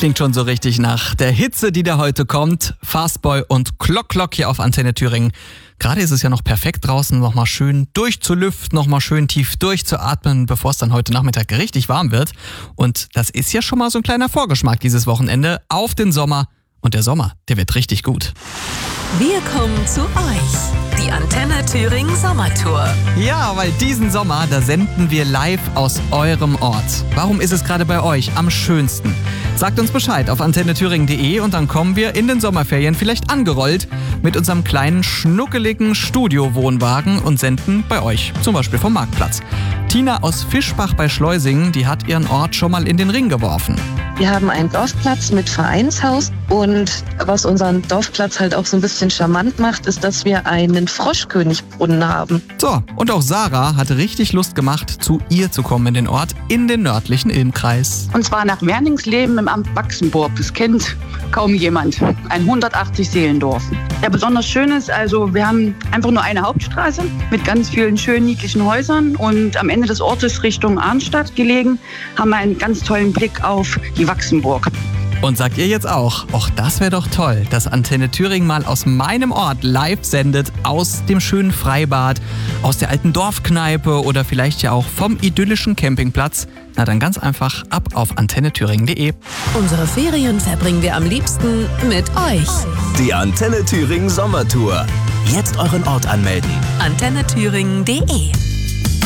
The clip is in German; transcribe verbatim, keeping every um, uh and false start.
klingt schon so richtig nach der Hitze, die da heute kommt. Fastboy und Klock Klock hier auf Antenne Thüringen. Gerade ist es ja noch perfekt draußen, nochmal schön durchzulüften, nochmal schön tief durchzuatmen, bevor es dann heute Nachmittag richtig warm wird. Und das ist ja schon mal so ein kleiner Vorgeschmack dieses Wochenende auf den Sommer. Und der Sommer, der wird richtig gut. Wir kommen zu euch. Die Antenne Thüringen Sommertour. Ja, weil diesen Sommer, da senden wir live aus eurem Ort. Warum ist es gerade bei euch am schönsten? Sagt uns Bescheid auf antenne thüringen punkt de und dann kommen wir in den Sommerferien vielleicht angerollt mit unserem kleinen, schnuckeligen Studiowohnwagen und senden bei euch, zum Beispiel vom Marktplatz. Tina aus Fischbach bei Schleusingen, die hat ihren Ort schon mal in den Ring geworfen. Wir haben einen Dorfplatz mit Vereinshaus und was unseren Dorfplatz halt auch so ein bisschen charmant macht, ist, dass wir einen Froschkönigbrunnen haben. So, und auch Sarah hatte richtig Lust gemacht, zu ihr zu kommen in den Ort, in den nördlichen Ilmkreis. Und zwar nach Werningsleben im Amt Wachsenburg. Das kennt kaum jemand. Ein hundertachtzig Seelendorf. Ja, besonders schön ist, also wir haben einfach nur eine Hauptstraße mit ganz vielen schönen, niedlichen Häusern und am Ende des Ortes Richtung Arnstadt gelegen haben wir einen ganz tollen Blick auf die Wachsenburg. Und sagt ihr jetzt auch, och, das wäre doch toll, dass Antenne Thüringen mal aus meinem Ort live sendet, aus dem schönen Freibad, aus der alten Dorfkneipe oder vielleicht ja auch vom idyllischen Campingplatz? Na dann ganz einfach ab auf antenne thüringen punkt de. Unsere Ferien verbringen wir am liebsten mit euch. Die Antenne Thüringen Sommertour. Jetzt euren Ort anmelden. antenne thüringen punkt de